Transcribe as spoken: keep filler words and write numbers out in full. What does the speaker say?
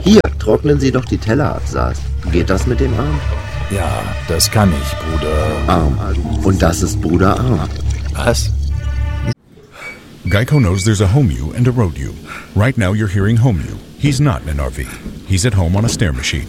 Hier, trocknen Sie doch die Teller ab, Saas. Geht das mit dem Arm? Ja, das kann ich, Bruder. Arm. Und das ist Bruder Arm. Was? Geico knows there's a home you and a road you. Right now you're hearing home you. He's not in an R V. He's at home on a stair machine.